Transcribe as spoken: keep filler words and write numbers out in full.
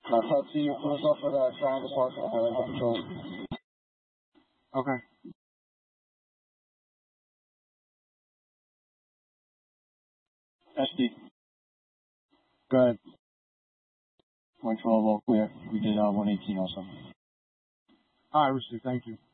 Uh, talk to you close off of the Triangle Park and Highway Patrol. Okay. S D. Go ahead. one twelve all clear. We did uh, one eighteen also. All right, Richard. Thank you.